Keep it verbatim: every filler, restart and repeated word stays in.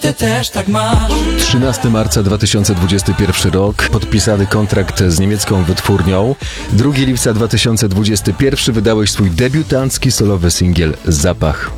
ty też tak masz. trzynastego marca dwa tysiące dwudziesty pierwszy rok, podpisany kontrakt z niemiecką wytwórnią. drugiego lipca dwa tysiące dwudziesty pierwszy wydałeś swój debiutancki solowy singiel Zapach.